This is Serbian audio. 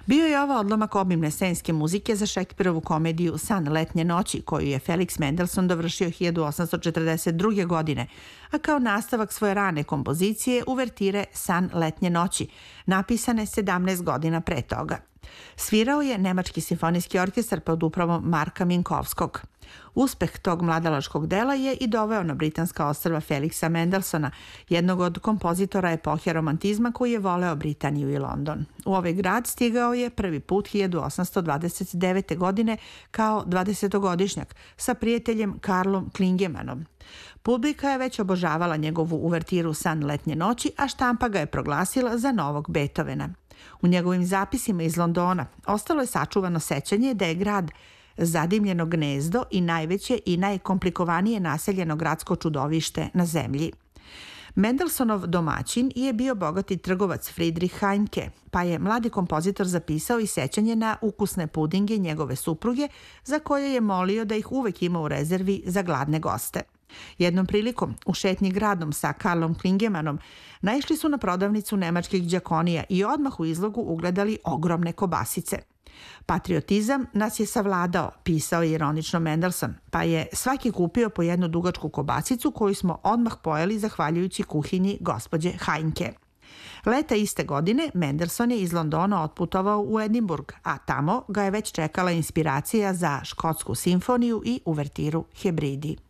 Bio je ovo odlomak obimne scenske muzike za Šekspirovu komediju San letnje noći, koju je Felix Mendelssohn dovršio 1842. godine, a kao nastavak svoje rane kompozicije uvertire San letnje noći, napisane 17 godina pre toga. Svirao je Nemački simfonijski orkestar pod upravom Marka Minkovskog. Uspeh tog mladalačkog dela je i doveo na britanska ostrva Felixa Mendelssohna, jednog od kompozitora epohe romantizma koji je voleo Britaniju i London. U ovaj grad stigao je prvi put 1829. godine kao 20-godišnjak sa prijateljem Karlom Klingemanom. Publika je već obožavala njegovu uvertiru San letnje noći, a štampa ga je proglasila za novog Beethovena. U njegovim zapisima iz Londona ostalo je sačuvano sećanje da je grad zadimljeno gnezdo i najveće i najkomplikovanije naseljeno gradsko čudovište na zemlji. Mendelssohnov domaćin je bio bogati trgovac Friedrich Heinke, pa je mladi kompozitor zapisao i sećanje na ukusne pudinge njegove supruge, za koje je molio da ih uvek ima u rezervi za gladne goste. Jednom prilikom, u šetnji gradom sa Karlom Klingemanom, naišli su na prodavnicu nemačkih đakonija i odmah u izlogu ugledali ogromne kobasice. Patriotizam nas je savladao, pisao je ironično Mendelssohn, pa je svaki kupio po jednu dugačku kobasicu koju smo odmah pojeli zahvaljujući kuhinji gospođe Heinke. Leta iste godine Mendelssohn je iz Londona otputovao u Edinburgh, a tamo ga je već čekala inspiracija za škotsku simfoniju i uvertiru Hebridi.